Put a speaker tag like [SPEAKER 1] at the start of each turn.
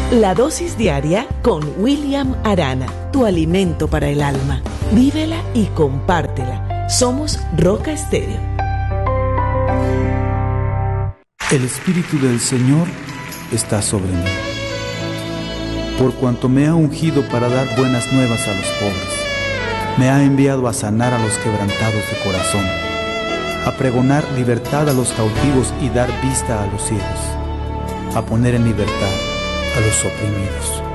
[SPEAKER 1] La dosis diaria con William Arana, tu alimento para el alma. Vívela y compártela. Somos Roca Estéreo.
[SPEAKER 2] El Espíritu del Señor está sobre mí, por cuanto me ha ungido para dar buenas nuevas a los pobres. Me ha enviado a sanar a los quebrantados de corazón, a pregonar libertad a los cautivos y dar vista a los ciegos, a poner en libertad a los oprimidos,